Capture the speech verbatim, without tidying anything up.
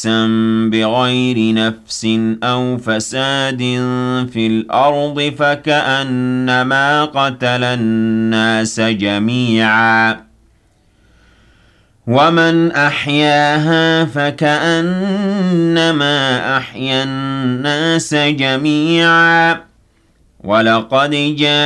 نفسا بغير نفس أو فساد في الأرض فكأنما قتل الناس جميعا ومن أحياها فكأنما أحيا الناس جميعا ولقد جاء